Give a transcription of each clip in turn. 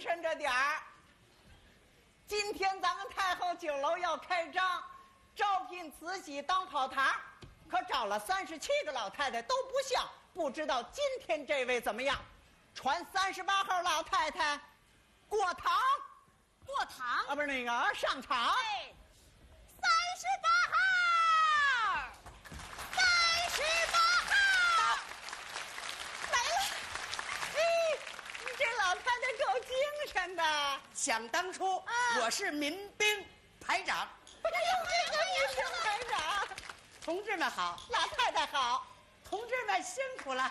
晨着点儿。今天咱们太后酒楼要开张，招聘慈禧当跑堂，可找了37个老太太都不像，不知道今天这位怎么样？传38号老太太过堂， 过堂啊，不是那个上场。 哎，38号，38号， 来了。嘿，你这老太太够精神的。 想当初，我是民兵排长。 哎呦，这个民兵排长， 同志们好， 老太太好。 同志们辛苦了。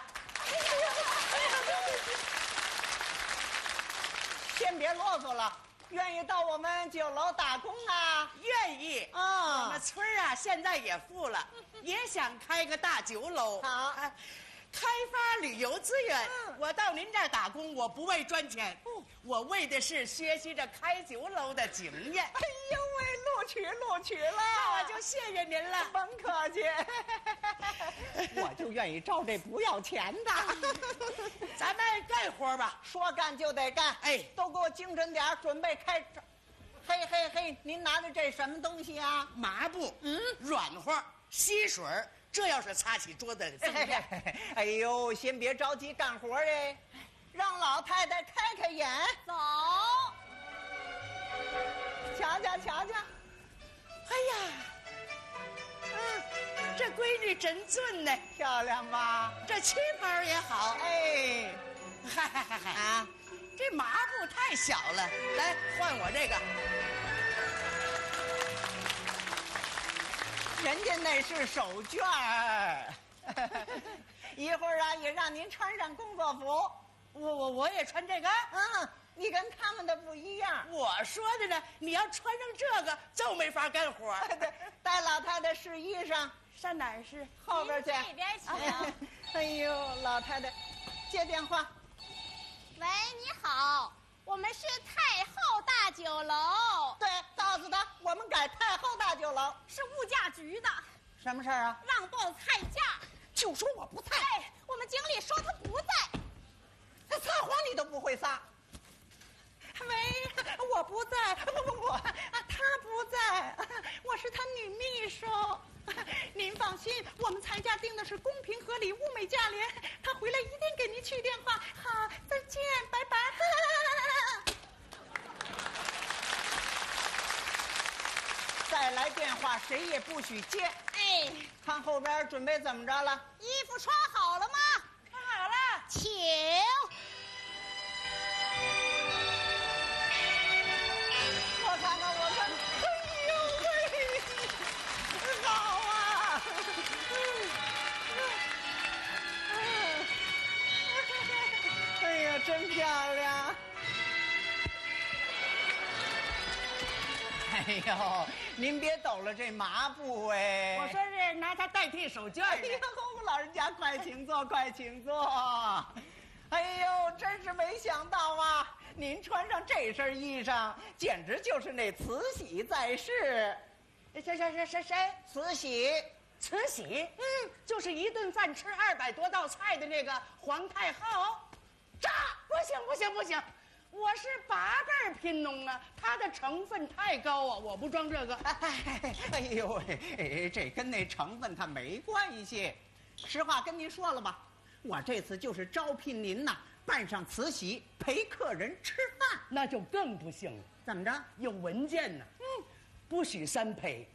先别啰嗦了，愿意到我们酒楼打工啊？ 愿意啊我们村儿啊，现在也富了，也想开个大酒楼。 好开发旅游资源。我到您这儿打工，我不为赚钱，我为的是学习着开酒楼的经验。 哎呦喂，录取了， 那我就谢谢您了。 甭客气，我就愿意招这不要钱的。 咱们干活吧。 说干就得干， 哎都给我精神点儿，准备开张。嘿嘿嘿，您拿的这什么东西啊？ 麻布，软和，吸水儿，这要是擦起桌子增亮。 哎呦，先别着急干活哎，让老太太开开眼， 走， 瞧瞧瞧瞧。 哎呀，这闺女真俊呢， 漂亮吧？ 这旗袍也好。 哎， 嗨啊， 这麻布太小了，来换我这个。 人家那是手绢儿。一会儿啊，也让您穿上工作服。 我也穿这个。 你跟他们的不一样。 我说的呢，你要穿上这个就没法干活。 对，带老太太试衣裳， 上哪儿是？ 后边去。 您这边请。 哎呦，老太太，接电话。 喂，你好，我们是太后大酒楼， 对，告诉他我们改太后大酒楼。 是物价局的， 什么事儿啊？ 让报菜价。 就说我不在。 哎，我们经理说他不在。 撒谎你都不会撒。喂，我不在，不，他不在，我是他女秘书。您放心，我们菜价定的是公平合理、物美价廉。他回来一定给您去电话。好，再见，拜拜。再来电话，谁也不许接。 哎， 看后边准备怎么着了？ 衣服穿好了吗？ 穿好了。 请。 我看看，哎呦喂，好啊！哎呀，真漂亮！哎呦，您别抖了这麻布哎！ 我说是拿它代替手绢哎的。 呦，老人家快请坐，快请坐。哎呦，真是没想到啊！您穿上这身衣裳，简直就是那慈禧在世。 谁？ 慈禧， 慈禧。就是一顿饭吃200多道菜的那个皇太后。不行，我是8辈贫农啊，它的成分太高啊，我不装这个。 哎呦喂，这跟那成分它没关系。实话跟您说了吧，我这次就是招聘您呐，扮上慈禧陪客人吃饭。 那就更不行了。 怎么着？ 有文件呢。不许3陪。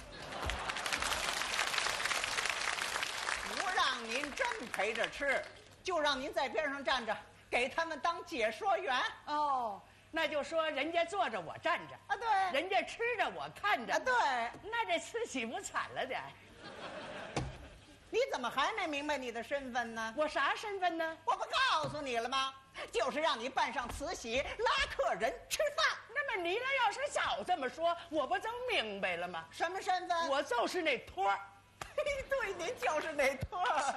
不让您真陪着吃，就让您在边上站着，给他们当解说员。 那就说人家坐着我站着啊，对， 人家吃着我看着啊，对。 那这慈禧不惨了点？ 你怎么还没明白你的身份呢？ 我啥身份呢？ 我不告诉你了吗？就是让你扮上慈禧拉客人吃饭。 那么你要是早这么说，我不就明白了吗？ 什么身份？ 我就是那托儿。 对，您就是那托儿。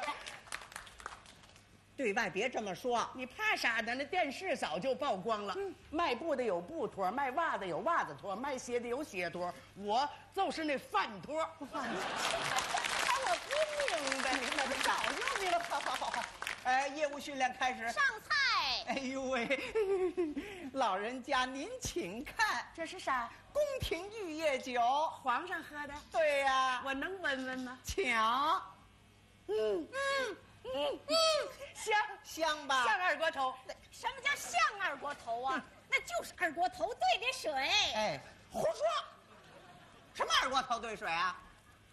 对外别这么说。 你怕啥呢？那电视早就曝光了。卖布的有布托，卖袜子有袜子托，卖鞋的有鞋托，我就是那饭托。 我不明白，明白，早就明白。好。业务训练开始。 上菜。 哎呦喂，老人家您请看， 这是啥？ 宫廷玉液酒， 皇上喝的。 对呀， 我能闻闻吗？ 请。 香香吧？ 像二锅头。 什么叫像二锅头啊？那就是二锅头兑的水。 哎，胡说！什么二锅头兑水啊？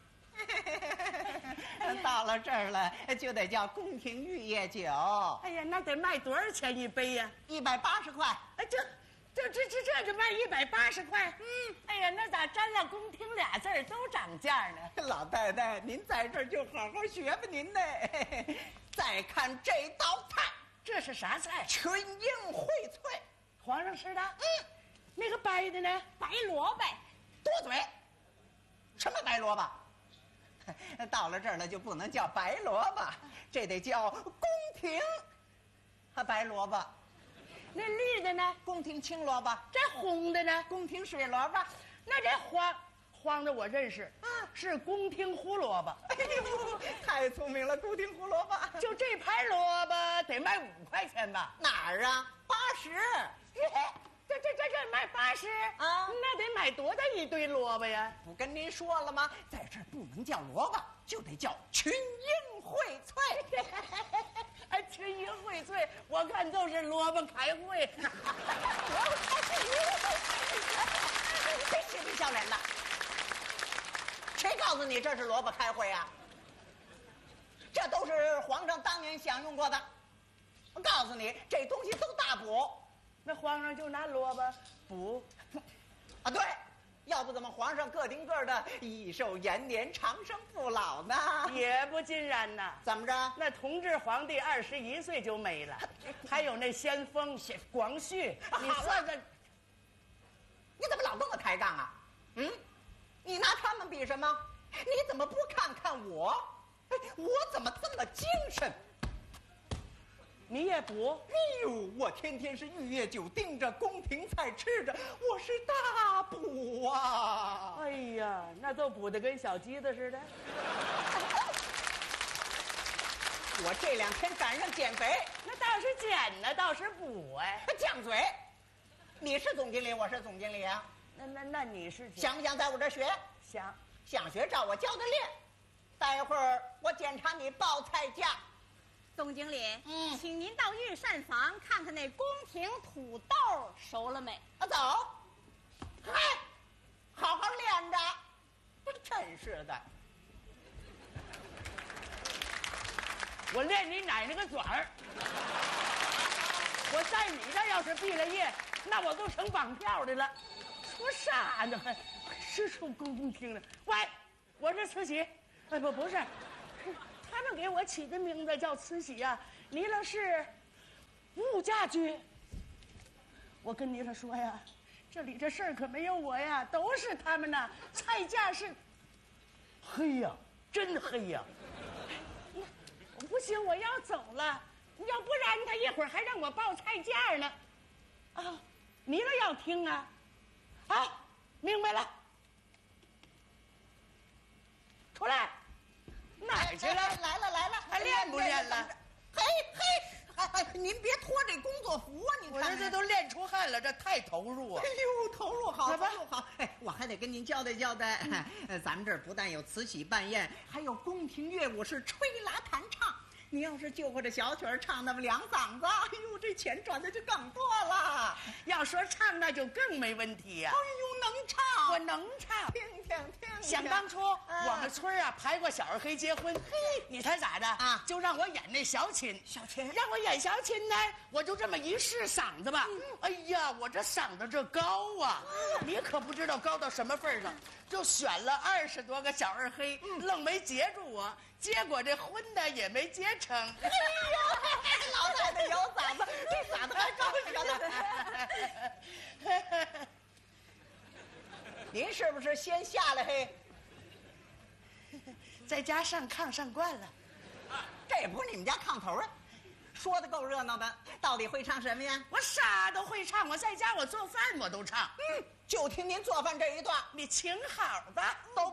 到了这儿了，就得叫宫廷玉液酒。 哎呀，那得卖多少钱一杯呀 ？180块。 哎，这就卖180块。哎呀，那咋沾了宫廷俩字儿都涨价呢？ 老太太，您在这儿就好好学吧您呢。再看这道菜， 这是啥菜？ 群英荟萃。 皇上吃的。那个白的呢？ 白萝卜。 多嘴。什么白萝卜？到了这儿了就不能叫白萝卜，这得叫宫廷白萝卜。 那绿的呢？ 宫廷青萝卜。 这红的呢？ 宫廷水萝卜。 那这黄的我认识，是宫廷胡萝卜。 哎呦，太聪明了，宫廷胡萝卜。 就这盘萝卜得卖5块钱吧？ 哪儿啊？80。 这卖80 啊？ 那得买多大一堆萝卜呀？ 不跟您说了吗？在这儿不能叫萝卜，就得叫群英荟萃。 哎，群英荟萃，我看就是萝卜开会。 别嬉皮笑脸的！谁告诉你这是萝卜开会啊？这都是皇上当年享用过的。我告诉你，这东西都大补。 那皇上就拿萝卜补？ 啊，对，要不怎么皇上个顶个的益寿延年、长生不老呢？ 也不尽然呐。 怎么着？ 那同治皇帝21岁就没了，还有那先锋广旭，你算算， 你怎么老跟我抬杠啊？你拿他们比什么？你怎么不看看我？我怎么这么精神？ 你也补？ 哎呦，我天天是玉液酒盯着，宫廷菜吃着，我是大补啊！ 哎呀，那都补得跟小鸡子似的。 我这2天赶上减肥， 那倒是减呢，倒是补哎。 犟嘴！你是总经理，我是总经理啊。 那你是想不想在我这儿学？想学，照我教的练。待会儿我检查你报菜价。 总经理，请您到御膳房看看那宫廷土豆熟了没？ 走。嗨，好好练着。真是的。 我练你奶奶个爪儿！我在你这要是毕了业，那我都成绑票的了。说啥呢？还是出宫廷了？喂，我是慈禧。哎，不是。他们给我起的名字叫慈禧呀，你那是物价局。我跟你了说呀，这里这事儿可没有我呀，都是他们呐。菜价是黑呀，真黑呀。不行，我要走了，要不然他一会儿还让我报菜价呢。啊，你了要听啊？啊，明白了。出来。哪儿去了？ 来了！ 还练不练了？ 嘿，您别脱这工作服啊！你看， 我这都练出汗了，这太投入啊！ 哎呦，投入好， 来吧投入好。哎，我还得跟您交代交代。咱们这儿不但有慈禧办宴，还有宫廷乐舞是吹拉弹唱。你要是就会这小曲儿唱那么2嗓子，哎呦，这钱赚的就更多了。 要说唱，那就更没问题呀。 哎呦，能唱， 我能唱。 听。 想当初我们村啊排过小二黑结婚，你猜咋的啊？ 就让我演那小琴，让我演小琴呢，我就这么一试嗓子吧。哎呀，我这嗓子这高啊，你可不知道高到什么份上，就选了20多个小二黑，愣没接住我。结果这婚呢也没结成。 哎呦，老太太有嗓子，这嗓子还高呢。您是不是先下来嘿？ 在家上炕上惯了。 这也不是你们家炕头啊，说的够热闹的。到底会唱什么呀？ 我啥都会唱，我在家我做饭我都唱。 就听您做饭这一段， 你请好吧。 都